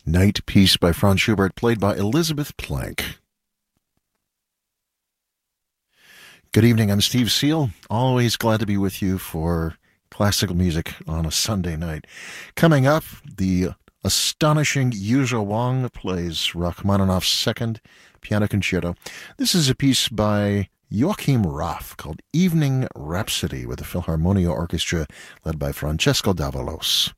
Night Piece by Franz Schubert, played by Elizabeth Plank. Good evening, I'm Steve Seal. Always glad to be with you for classical music on a Sunday night. Coming up, the astonishing Yuzhou Wang plays Rachmaninoff's Second Piano Concerto. This is a piece by Joachim Raff called Evening Rhapsody with the Philharmonia Orchestra led by Francesco Davalos.